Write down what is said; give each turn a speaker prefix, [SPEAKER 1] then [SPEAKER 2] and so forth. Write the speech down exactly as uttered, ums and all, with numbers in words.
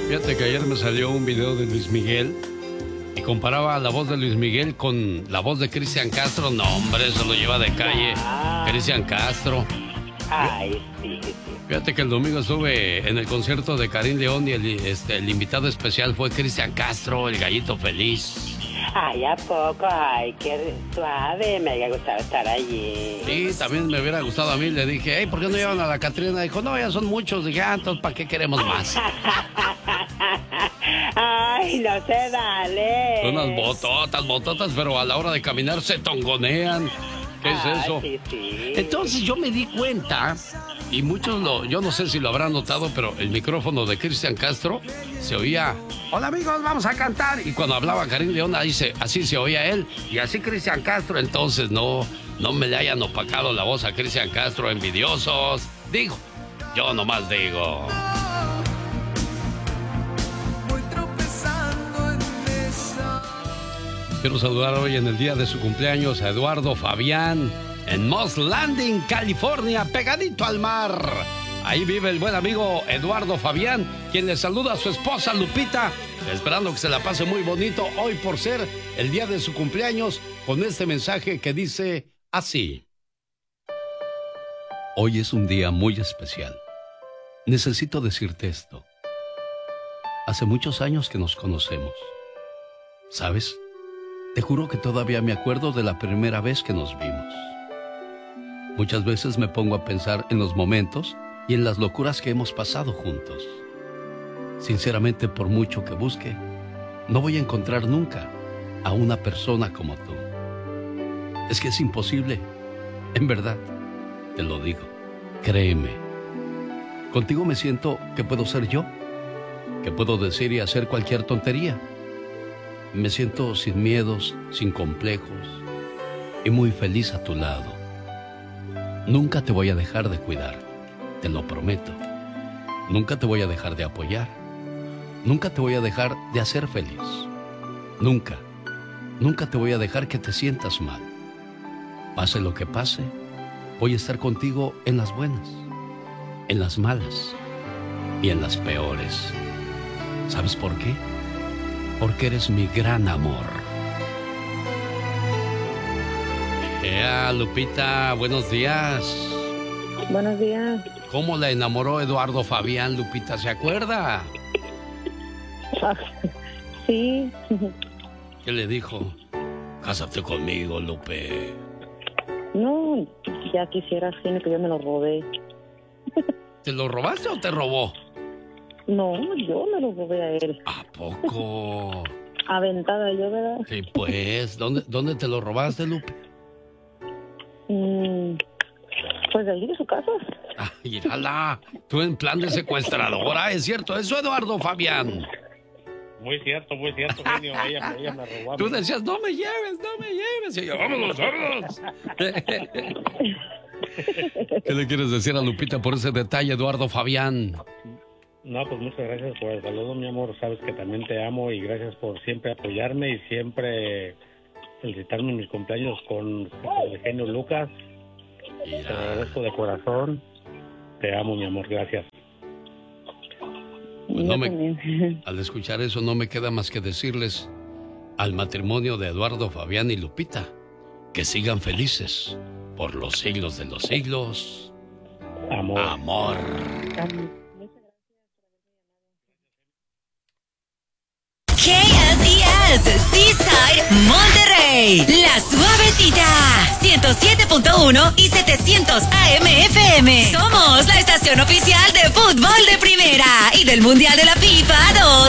[SPEAKER 1] Fíjate que ayer me salió un video de Luis Miguel y comparaba la voz de Luis Miguel con la voz de Cristian Castro. No, hombre, eso lo lleva de calle. Ah. Cristian Castro.
[SPEAKER 2] Ay, sí, sí.
[SPEAKER 1] Fíjate que el domingo estuve en el concierto de Karim León y el, este, el invitado especial fue Cristian Castro, el gallito feliz.
[SPEAKER 2] Ay, ¿a poco? Ay, qué suave, me había gustado estar allí.
[SPEAKER 1] Sí, también me hubiera gustado a mí. Le dije, hey, ¿por qué no llevan a la Catrina? Dijo, no, ya son muchos. Dije, ah, entonces, ¿para qué queremos más?
[SPEAKER 2] Ay, no se dale.
[SPEAKER 1] Son unas bototas, bototas, pero a la hora de caminar se tongonean. ¿Qué es
[SPEAKER 2] Ay,
[SPEAKER 1] eso?
[SPEAKER 2] Sí, sí.
[SPEAKER 1] Entonces yo me di cuenta, y muchos lo, yo no sé si lo habrán notado, pero el micrófono de Cristian Castro se oía, hola amigos, vamos a cantar. Y cuando hablaba Karim León, ahí se, así se oía él, y así Cristian Castro. Entonces no, no me le hayan opacado la voz a Cristian Castro, envidiosos. Digo, yo nomás digo. Quiero saludar hoy en el día de su cumpleaños a Eduardo Fabián en Moss Landing, California, pegadito al mar. Ahí vive el buen amigo Eduardo Fabián, quien le saluda a su esposa Lupita, esperando que se la pase muy bonito hoy por ser el día de su cumpleaños, con este mensaje que dice así. Hoy es un día muy especial. Necesito decirte esto. Hace muchos años que nos conocemos. ¿Sabes? Te juro que todavía me acuerdo de la primera vez que nos vimos. Muchas veces me pongo a pensar en los momentos y en las locuras que hemos pasado juntos. Sinceramente, por mucho que busque, no voy a encontrar nunca a una persona como tú. Es que es imposible. En verdad, te lo digo. Créeme. Contigo me siento que puedo ser yo, que puedo decir y hacer cualquier tontería. Me siento sin miedos, sin complejos y muy feliz a tu lado. Nunca te voy a dejar de cuidar, te lo prometo. Nunca te voy a dejar de apoyar. Nunca te voy a dejar de hacer feliz. Nunca, nunca te voy a dejar que te sientas mal. Pase lo que pase, voy a estar contigo en las buenas, en las malas y en las peores. ¿Sabes por qué? Porque eres mi gran amor. Ea, Lupita, buenos días.
[SPEAKER 3] Buenos días.
[SPEAKER 1] ¿Cómo la enamoró Eduardo Fabián, Lupita? ¿Se acuerda?
[SPEAKER 3] Sí.
[SPEAKER 1] ¿Qué le dijo? Cásate conmigo, Lupe.
[SPEAKER 3] No, ya quisiera, sino que yo me lo robé.
[SPEAKER 1] ¿Te lo robaste o te robó?
[SPEAKER 3] No, yo me lo robé a él.
[SPEAKER 1] ¿A poco?
[SPEAKER 3] Aventada yo, ¿verdad?
[SPEAKER 1] Sí, pues. ¿Dónde, dónde te lo robaste, Lupe?
[SPEAKER 3] Mm, pues de ahí de su casa.
[SPEAKER 1] Ah, mírala. Tú en plan de secuestradora, ¿es cierto eso, Eduardo Fabián?
[SPEAKER 4] Muy cierto, muy cierto, genio. Ella, ella me robó.
[SPEAKER 1] Tú decías, no me lleves, no me lleves. Y yo, vámonos, vámonos. ¿Qué le quieres decir a Lupita por ese detalle, Eduardo Fabián?
[SPEAKER 4] No, pues muchas gracias por el saludo, mi amor. Sabes que también te amo y gracias por siempre apoyarme y siempre felicitarme en mis cumpleaños con el genio Lucas. Mira. Te agradezco de corazón. Te amo, mi amor. Gracias.
[SPEAKER 1] Pues no me, al escuchar eso no me queda más que decirles al matrimonio de Eduardo Fabián y Lupita que sigan felices por los siglos de los siglos.
[SPEAKER 4] Amor.
[SPEAKER 1] Amor.
[SPEAKER 5] K S E S, Seaside, Monterrey. La Suavecita, ciento siete punto uno y setecientos A M F M. Somos la estación oficial de fútbol de primera y del Mundial de la FIFA